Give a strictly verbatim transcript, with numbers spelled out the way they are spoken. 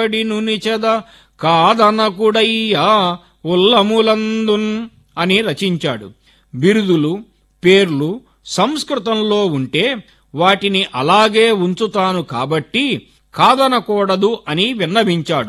నిచద కాదనకుడయ్యా ఉల్లములందున్ అని రచించాడు. బిరుదులు, పేర్లు సంస్కృతంలో ఉంటే వాటిని అలాగే ఉంచుతాను కాబట్టి కాదనకూడదు అని విన్నవించాడు.